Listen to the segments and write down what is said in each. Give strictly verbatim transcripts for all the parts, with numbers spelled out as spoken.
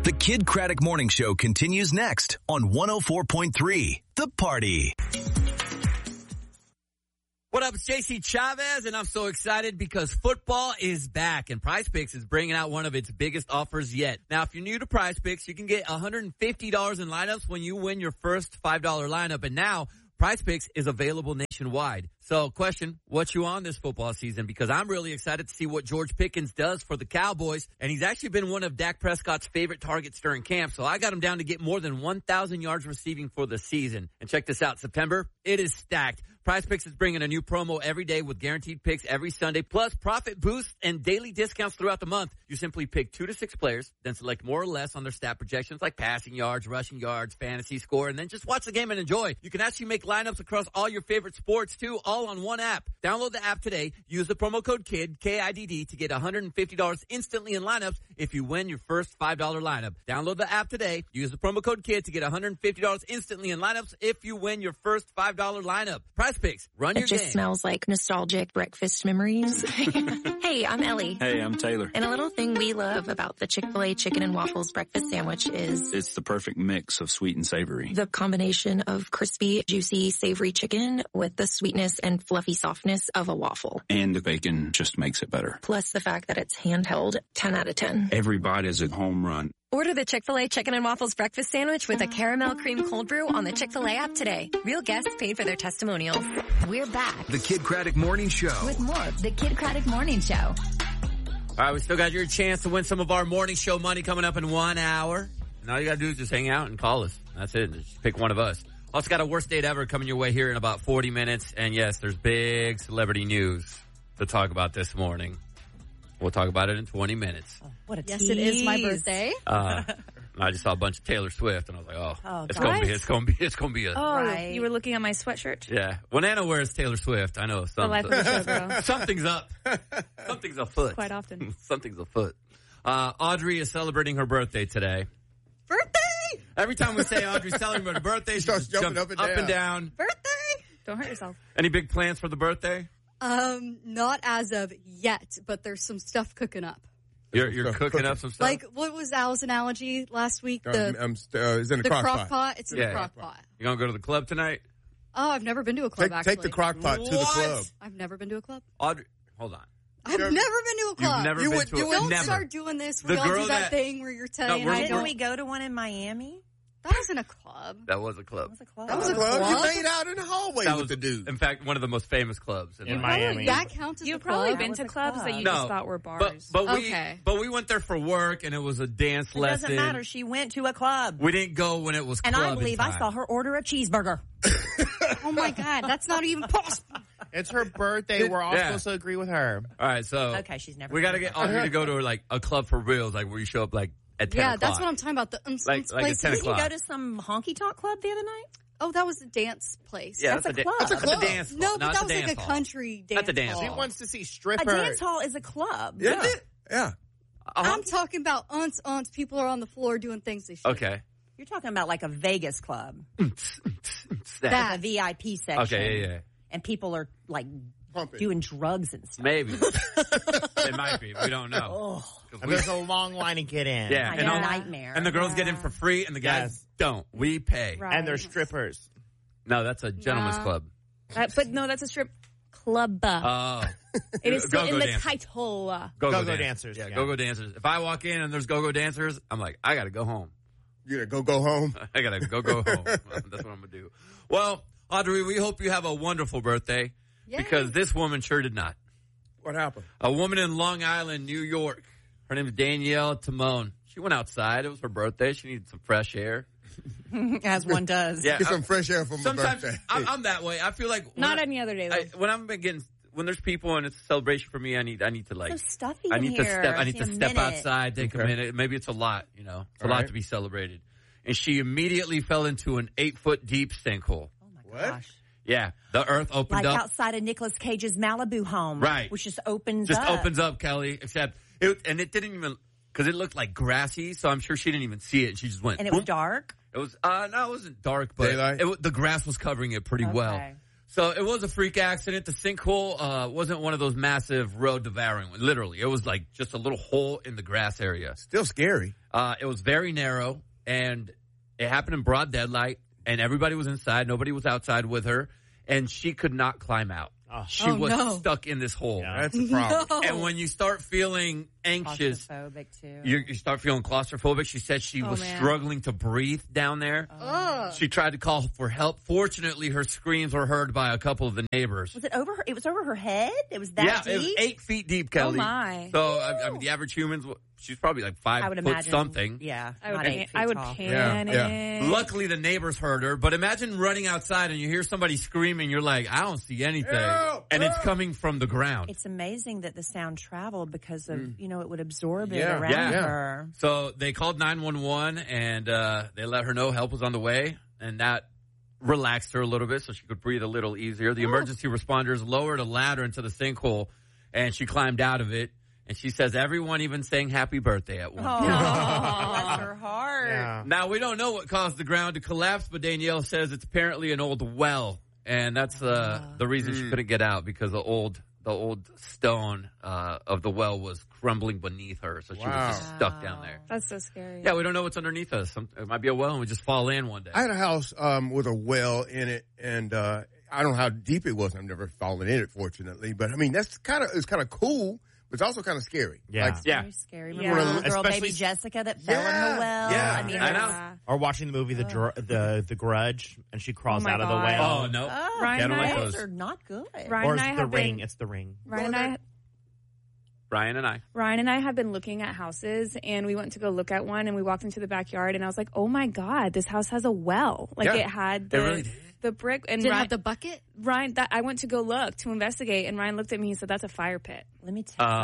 The Kid Craddock Morning Show continues next on one oh four point three The Party. What up, it's J C Chavez, and I'm so excited because football is back, and PrizePicks is bringing out one of its biggest offers yet. Now, if you're new to PrizePicks, you can get one hundred fifty dollars in lineups when you win your first five dollar lineup, and now PrizePicks is available nationwide. So, question, what you on this football season? Because I'm really excited to see what George Pickens does for the Cowboys, and he's actually been one of Dak Prescott's favorite targets during camp, so I got him down to get more than one thousand yards receiving for the season. And check this out, September, it is stacked. PrizePicks is bringing a new promo every day with guaranteed picks every Sunday, plus profit boosts and daily discounts throughout the month. You simply pick two to six players, then select more or less on their stat projections like passing yards, rushing yards, fantasy score, and then just watch the game and enjoy. You can actually make lineups across all your favorite sports, too, all on one app. Download the app today. Use the promo code KID, K I D D, to get one hundred fifty dollars instantly in lineups if you win your first five dollar lineup. Download the app today. Use the promo code KID to get one hundred fifty dollars instantly in lineups if you win your first five dollar lineup. PrizePicks, run your game. It just game. Smells like nostalgic breakfast memories. Hey, I'm Ellie. Hey, I'm Taylor. And a little thing we love about the Chick-fil-A chicken and waffles breakfast sandwich is it's the perfect mix of sweet and savory. The combination of crispy, juicy, savory chicken with the sweetness and fluffy softness of a waffle. And the bacon just makes it better. Plus the fact that it's handheld, ten out of ten. Every bite is a home run. Order the Chick-fil-A Chicken and Waffles Breakfast Sandwich with a caramel cream cold brew on the Chick-fil-A app today. Real guests paid for their testimonials. We're back. The Kid Craddock Morning Show. With more of the Kid Craddock Morning Show. All right, we still got your chance to win some of our morning show money coming up in one hour. And all you got to do is just hang out and call us. That's it. Just pick one of us. Also got a worst date ever coming your way here in about forty minutes. And yes, there's big celebrity news to talk about this morning. We'll talk about it in twenty minutes. Oh, what a yes, tease. it is my birthday. Uh, I just saw a bunch of Taylor Swift, and I was like, "Oh, oh it's gonna be, it's gonna be, it's gonna be a." Oh, right. You were looking at my sweatshirt. Yeah, when Anna wears Taylor Swift, I know The life of the show, girl. something's up. Something's afoot. Quite often. Something's afoot. Uh, Audrey is celebrating her birthday today. Birthday! Every time we say Audrey's celebrating her birthday, she starts just jumping jumps up and up and down. down. Birthday! Don't hurt yourself. Any big plans for the birthday? Um, not as of yet, but there's some stuff cooking up. You're, you're cooking up some stuff? Like, what was Al's analogy last week? Um, The, um, st- uh, it's in the, the crock, crock pot. pot. It's in Yeah. the crock pot. You gonna go to the club tonight? Oh, I've never been to a club, Take, actually. take the crock pot to the What? club. I've never been to a club. Audrey, hold on. I've never, Never- been to a club. You've never You been would- to you a would Don't never. start doing this The where y'all girl do that, that- thing where you're telling we're- I Didn't don't. we go to one in Miami? That wasn't a club. That was a club. That was a club. That was The a club. club? You made out in the hallway That with was, the dude. in fact, one of the most famous clubs in, In Miami. Miami. That counts as You've a probably club. been That to was a clubs club. that you No, just thought were But bars. but we Okay. but we went there for work, and it was a dance It lesson. doesn't matter. She went to a club. We didn't go when it was And club I believe time. I saw her order a cheeseburger. Oh, my God. That's not even possible. It's her birthday. We're all Yeah. supposed to agree with her. All right, so Okay, she's never we got to been get Audrey to go to like a club for reals, like where you show up like at ten Yeah, o'clock. that's what I'm talking about. The uns- Like- uns like at places. ten Didn't you o'clock. go to some honky tonk club the other night? Oh, that was a dance place. Yeah, That's that's, a da- club. That's That's a, a club. dance. No, hall. but No, that it's was a like dance a hall. country dance That's a dance hall. She hall. wants to see A strippers. dance hall is a club. Yeah. Yeah. A I'm honky- talking about aunts, aunts. People are on the floor doing things they shouldn't. Okay. You're talking about like a Vegas club. That. A V I P section. Okay, yeah, yeah. And people are like Pumping. doing drugs and stuff. Maybe. It might be. We don't know. Oh, 'Cause And we- there's a long line to get in. yeah, my and, all- nightmare. and the girls get in for free, and the guys Yes. don't. We pay. Right. And there's strippers. No, that's a gentleman's Nah. club. Uh, but no, that's a strip club. Oh. It is still Go-go in the dancers. title. Go-go, Go-go dan- dancers, Yeah, yeah. go-go dancers. If I walk in and there's go-go dancers, I'm like, I got to go home. You gotta go, go home. I got to go, go home. That's what I'm going to do. Well, Audrey, we hope you have a wonderful birthday Yay. because this woman sure did not. What happened? A woman in Long Island, New York. Her name is Danielle Timone. She went outside. It was her birthday. She needed some fresh air. as one does. Yeah, Get I- some fresh air from my sometimes birthday. I'm, I'm that way. I feel like when Not I, any other day, though. I, when I'm getting when there's people and it's a celebration for me, I need I need to like So stuffy I in need to here. step I need See to a step minute. outside, take a Okay. minute. Maybe it's a lot, you know, it's a All lot right. to be celebrated. And she immediately fell into an eight foot deep sinkhole. Oh my What? gosh. Yeah, the earth opened Like up. outside of Nicolas Cage's Malibu home. Right. Which just opens Just up. opens up, Kelly. Except it, and it didn't even because it looked like grassy, so I'm sure she didn't even see it. She just went. And it was boom. dark. It was uh no, it wasn't dark, but Daylight? it, wa- the grass was covering it pretty well. Okay. So it was a freak accident. The sinkhole uh, wasn't one of those massive road devouring ones. Literally, it was like just a little hole in the grass area. Still scary. Uh, it was very narrow, and it happened in broad daylight, and everybody was inside. Nobody was outside with her, and she could not climb out. Oh. She Oh, was no. stuck in this hole. Yeah. That's a problem. No. And when you start feeling anxious, Claustrophobic, too. you, you start feeling claustrophobic. She said she Oh, was man. struggling to breathe down there. Ugh. She tried to call for help. Fortunately, her screams were heard by a couple of the neighbors. Was it over her? It was over her head? It was that yeah, deep? it was eight feet deep, Kelly. Oh, my. So, I, I mean, the average humans, she's probably like five I would foot imagine. something. Yeah. I would, not pan- eight feet I would tall. panic. Yeah, Luckily, the neighbors heard her, but imagine running outside and you hear somebody screaming. You're like, I don't see anything. Help! And it's Help! coming from the ground. It's amazing that the sound traveled because of, you know, it would absorb it Yeah, around yeah. her. So they called nine one one and uh, they let her know help was on the way. And that relaxed her a little bit so she could breathe a little easier. The emergency responders lowered a ladder into the sinkhole and she climbed out of it. And she says everyone even sang happy birthday at one Oh, point. bless her heart. Yeah. Now, we don't know what caused the ground to collapse, but Danielle says it's apparently an old well. And that's uh, the reason she couldn't get out, because the old the old stone uh, of the well was crumbling beneath her. So she Wow. was just stuck down there. That's so scary. Yeah, we don't know what's underneath us. Some, it might be a well and we just fall in one day. I had a house um, with a well in it, and uh, I don't know how deep it was. I've never fallen in it, fortunately. But I mean, that's kind of it's kind of cool, but it's also kind of scary. Yeah. Like, Yeah. Very scary. Yeah. Remember the little girl, Especially- baby Jessica, that fell in Yeah. the well? Yeah. I mean, I it know. was- Or watching the movie The Dr- the the Grudge, and she crawls Oh my out of the God. well. Oh, no. Oh, Ryan Yeah, I don't and like I, those. those are not good. Ryan Or and is I it the have ring? been, It's the ring. Ryan and I, Ryan and I. Ryan and I have been looking at houses, and we went to go look at one, and we walked into the backyard, and I was like, "Oh my God, this house has a well!" Like Yeah. it had the It really did. the brick. And Did it Ryan, have the bucket? Ryan, that I went to go look to investigate, and Ryan looked at me. He said, "That's a fire pit, Let me tell you.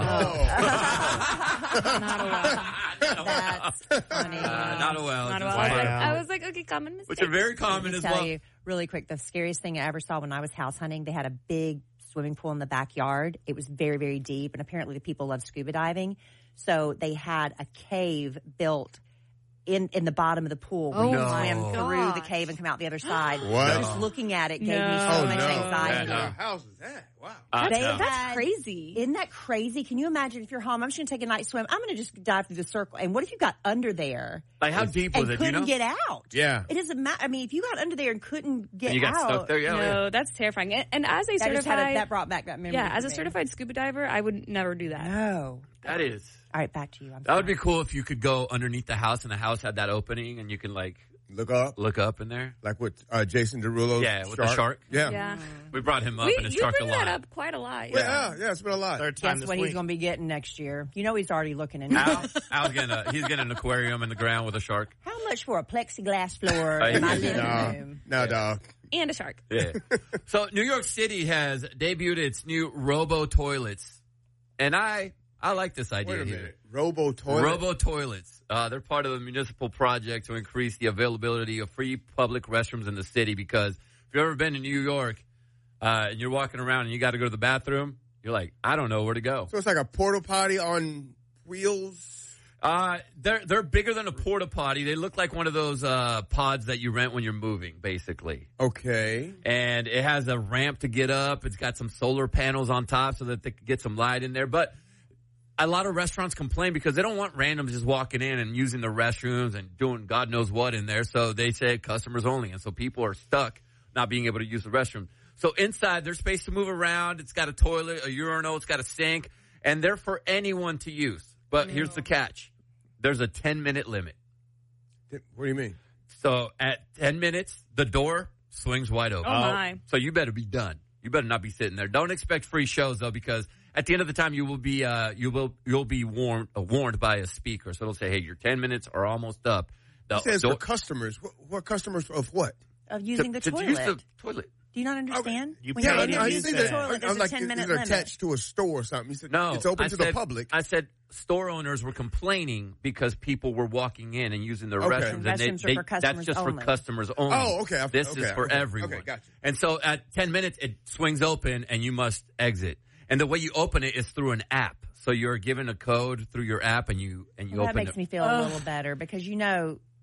Uh, not a well." That's funny. Uh, not a well. Not a just well. I was, fire. like, Wow. I was like, "Okay, common mistake." Which are very Let common me as tell well. you really quick, the scariest thing I ever saw when I was house hunting, they had a big swimming pool in the backyard. It was very, very deep, and apparently the people love scuba diving. So they had a cave built in, in the bottom of the pool where Oh, you my swim through the gosh. cave and come out the other side. What? Just looking at it gave me No. so Oh, much no. anxiety. Yeah, no. What house is that? Wow. Uh, They no. That's had- crazy. Isn't that crazy? Can you imagine if you're home? I'm just going to take a night swim. I'm going to just dive through the circle. And what if you got under there Like, how deep was and it? Do you couldn't know? get out? Yeah. It doesn't matter. I mean, if you got under there and couldn't get And you got out, stuck there? Yeah. no, yeah. that's terrifying. And, and as a that just had certified, a, that brought back that memory. yeah, for as a me. certified scuba diver, I would never do that. No. That is. All right, back to you. I'm That would sorry. be cool if you could go underneath the house and the house had that opening and you can, like, Look up, look up in there. like with uh, Jason Derulo's Yeah, with the shark. Yeah. Yeah, We brought him up we, and you instructed bring a lot. that up quite a lot. Well, yeah, yeah, it's been a lot. Third time Guess this what week. he's going to be getting next year? You know he's already looking into Al, it. Al's gonna, he's getting an aquarium in the ground with a shark. How much for a plexiglass floor Uh, in my yeah. living No, room? no, dog. And a shark. Yeah. So New York City has debuted its new Robo toilets, and I I like this idea Wait a here. minute. Robo toilet. Robo toilets. Uh, they're part of a municipal project to increase the availability of free public restrooms in the city. Because if you've ever been to New York uh, and you're walking around and you got to go to the bathroom, you're like, I don't know where to go. So it's like a porta potty on wheels. Uh, they're they're bigger than a porta potty. They look like one of those uh, pods that you rent when you're moving, basically. Okay. And it has a ramp to get up. It's got some solar panels on top so that they can get some light in there. But a lot of restaurants complain because they don't want randoms just walking in and using the restrooms and doing God knows what in there. So they say customers only. And so people are stuck not being able to use the restroom. So inside, there's space to move around. It's got a toilet, a urinal. It's got a sink. And they're for anyone to use. But here's the catch. There's a ten-minute limit. What do you mean? So at ten minutes, the door swings wide open. Oh, my. So you better be done. You better not be sitting there. Don't expect free shows though, because at the end of the time you will be uh, you will you'll be warned uh, warned by a speaker. So it'll say, "Hey, your ten minutes are almost up." The It says door- for customers. What, what customers of what? Of using to, the to toilet. use the toilet. Do you not understand? You When pay you're to in I use the see it. that. toilet, there's I'm a like, ten is minute it limit. attached to a store or something? You said, No, it's open I to said, the public. I said store owners were complaining because people were walking in and using their Okay. restrooms. And they, Restrooms are they, for that's customers just only. for customers only. Oh, okay. I- This okay, is for okay. everyone. Okay, gotcha. And so at ten minutes, it swings open and you must exit. And the way you open it is through an app. So you're given a code through your app and you and you Well, that open makes it. me feel a little better because you know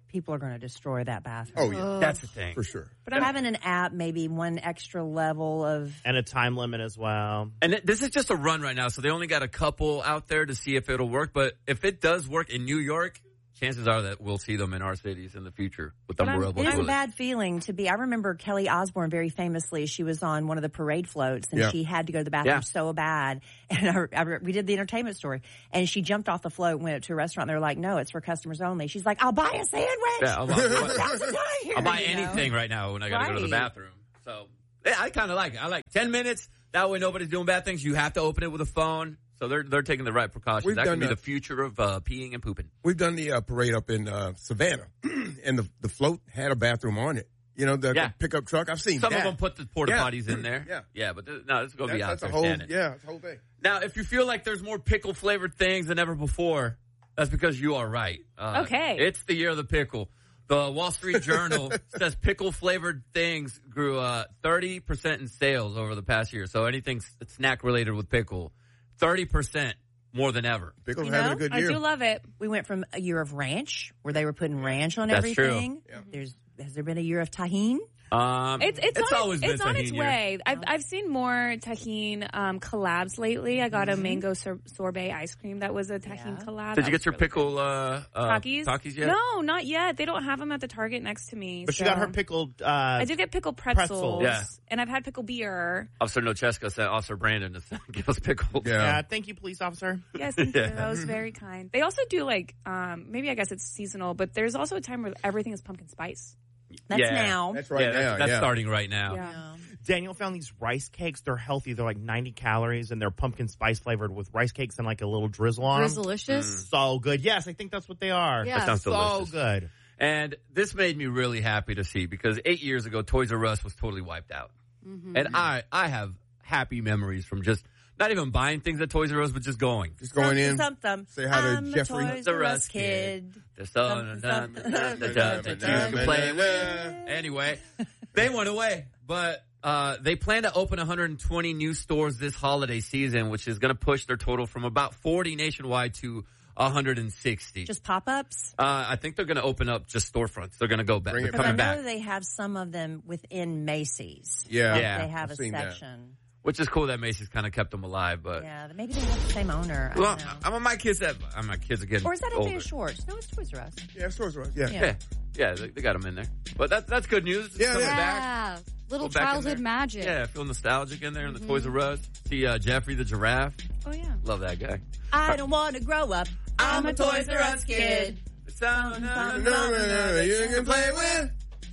people are going to destroy that bathroom. Oh, yeah. Uh, That's the thing. For sure. But I'm having an app, maybe one extra level of... And a time limit as well. And th- this is just a run right now, so they only got a couple out there to see if it'll work. But if it does work in New York, chances are that we'll see them in our cities in the future with But I'm- unbearable It's a toilets. bad feeling to be. I remember Kelly Osbourne very famously. She was on one of the parade floats, and Yeah. she had to go to the bathroom Yeah. so bad. And I, I, we did the entertainment story, and she jumped off the float and went up to a restaurant. They're like, "No, it's for customers only." She's like, "I'll buy a sandwich. Yeah, I'll buy, How's it going here?" I'll buy You know? anything right now when I got to go to the Right. bathroom. So yeah, I kind of like it. I like ten minutes. That way nobody's doing bad things. You have to open it with a phone. So they're they're taking the right precautions. We've that could done be that. the future of uh, peeing and pooping. We've done the uh, parade up in uh, Savannah, and the the float had a bathroom on it. You know, the, Yeah. the pickup truck. I've seen Some that. of them put the porta Yeah. potties in there. Yeah. yeah, but th- no, this is going to be That- out that's there a whole, standing. yeah, it's a whole thing. Now, if you feel like there's more pickle flavored things than ever before, that's because you are right. Uh, Okay. It's the year of the pickle. The Wall Street Journal says pickle flavored things grew uh, thirty percent in sales over the past year. So anything snack related with pickle, thirty percent more than ever. Pickle's You know, I do love it. We went from a year of ranch, where they were putting ranch on That's true. everything. There's has there been a year of tahine? Um, It's it's, it's on, always been it's on its tahini. way. I've I've seen more tahine um, collabs lately. I got a mango sor- sorbet ice cream that was a tahine collab. Did That you was get your really pickle uh, uh, Takis? Takis yet? No, not yet. They don't have them at the Target next to me. But she so- got her pickled. Uh, I did get pickled pretzels. pretzels. Yeah. And I've had pickle beer. Officer Nocheska sent Officer Brandon to give us pickles. Yeah. Thank you, police officer. Yes, thank Yeah. you. That was very kind. They also do like, um, maybe I guess it's seasonal, but there's also a time where everything is pumpkin spice. That's Yeah. now. That's right Yeah, that's, now. that's yeah. starting right now. Yeah. Daniel found these rice cakes. They're healthy. They're like ninety calories, and they're pumpkin spice flavored with rice cakes and like a little drizzle on them. Drizzlicious. So good. Yes, I think that's what they are. Yeah. That sounds so delicious. good. And this made me really happy to see because eight years ago, Toys R Us was totally wiped out. Mm-hmm. And I, I have happy memories from just not even buying things at Toys R Us, but just going. Just going in. Thump, thump, thump. Say hi to I'm Jeffrey. a Toys R Us kid. Just so dun, dun, dun, dun, dun, dun, dun, that you can play with. Anyway, they went away, but uh, they plan to open one hundred twenty new stores this holiday season, which is going to push their total from about forty nationwide to one hundred sixty. Just pop-ups? Uh, I think they're going to open up just storefronts. They're going to go back. Bring They're it Because I coming know back, they have some of them within Macy's. Yeah. Yeah. They have I've a seen that. section. which is cool that Macy's kind of kept them alive. But Yeah, maybe they have the same owner. I well, don't know. I mean, my kids have. uh, My kids are getting Or is that older. Isaiah Schwartz? No, it's Toys R Us. Yeah, it's Toys R Us. Yeah. Yeah. Yeah, yeah, they, they got them in there. But that, that's good news. Yeah, Coming yeah. back. Yeah. Little Go back in childhood there. magic. Yeah, I feel nostalgic in there in the Toys R Us. See uh, Jeffrey the giraffe. Oh, yeah. Love that guy. I don't want to grow up. I'm a Toys R Us kid. No, no, no, you can play with.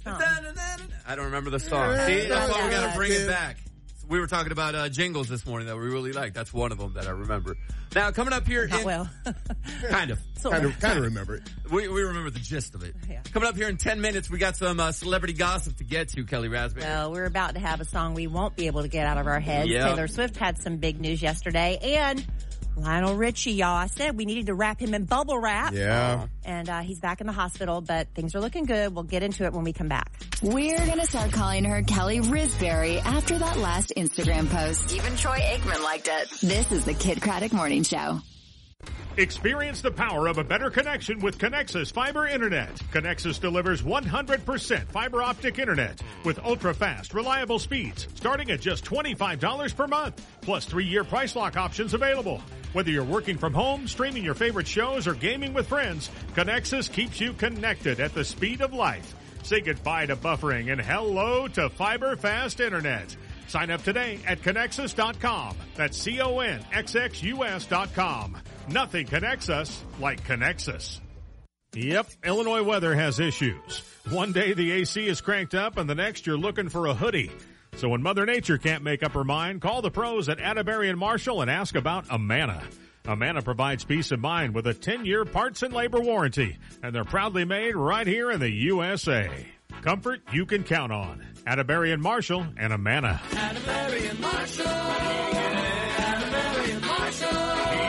I don't remember the song. Yeah. See, that's why we got to Yeah. bring it back. We were talking about uh, jingles this morning that we really like. That's one of them that I remember. Now, coming up here, Not in, well. kind of. Kind of, kind of remember it. We, we remember the gist of it. Yeah. Coming up here in ten minutes, we got some uh, celebrity gossip to get to, Kelly Raspberry. Well, we're about to have a song we won't be able to get out of our heads. Yep. Taylor Swift had some big news yesterday, and Lionel Richie, y'all. I said we needed to wrap him in bubble wrap. Yeah. And uh, he's back in the hospital, but things are looking good. We'll get into it when we come back. We're going to start calling her Kelly Risberry after that last Instagram post. Even Troy Aikman liked it. This is the Kid Craddock Morning Show. Experience the power of a better connection with Connexus Fiber Internet. Connexus delivers one hundred percent fiber optic internet with ultra-fast, reliable speeds starting at just twenty-five dollars per month, plus three-year price lock options available. Whether you're working from home, streaming your favorite shows, or gaming with friends, Connexus keeps you connected at the speed of light. Say goodbye to buffering and hello to fiber fast internet. Sign up today at Connexus dot com. That's C O N X X U S dot com. Nothing connects us like Connexus. Yep, Illinois weather has issues. One day the A C is cranked up and the next you're looking for a hoodie. So when Mother Nature can't make up her mind, call the pros at Atterbury and Marshall and ask about Amana. Amana provides peace of mind with a ten-year parts and labor warranty, and they're proudly made right here in the U S A. Comfort you can count on. Atterbury and Marshall and Amana. Atterbury and Marshall. Atterbury and Marshall.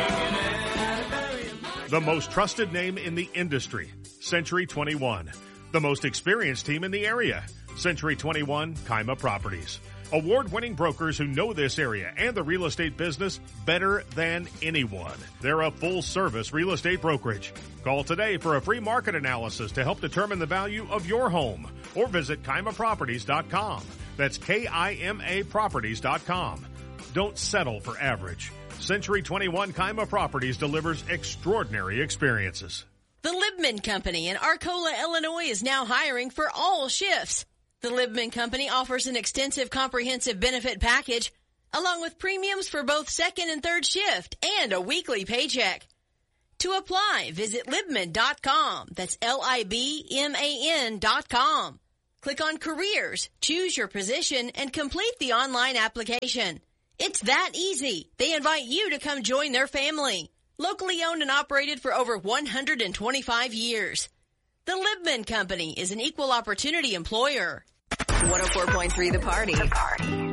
The most trusted name in the industry, Century twenty-one. The most experienced team in the area, Century twenty-one Kaima Properties. Award-winning brokers who know this area and the real estate business better than anyone. They're a full-service real estate brokerage. Call today for a free market analysis to help determine the value of your home, or visit Kima Properties dot com. That's K I M A Properties dot com. Don't settle for average. Century twenty-one Kima Properties delivers extraordinary experiences. The Libman Company in Arcola, Illinois is now hiring for all shifts. The Libman Company offers an extensive comprehensive benefit package, along with premiums for both second and third shift and a weekly paycheck. To apply, visit Libman dot com. That's L I B M A N dot com. Click on Careers, choose your position, and complete the online application. It's that easy. They invite you to come join their family. Locally owned and operated for over one hundred twenty-five years. The Libman Company is an equal opportunity employer. one oh four point three The Party. The Party.